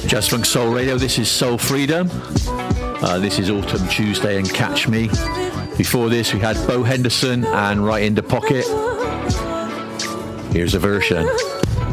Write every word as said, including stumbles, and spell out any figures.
Just Funk Soul Radio, this is Soul Freedom. Uh, this is Autumn Tuesday and Catch Me. Before this, we had Bo Henderson and Right in the Pocket. Here's a version.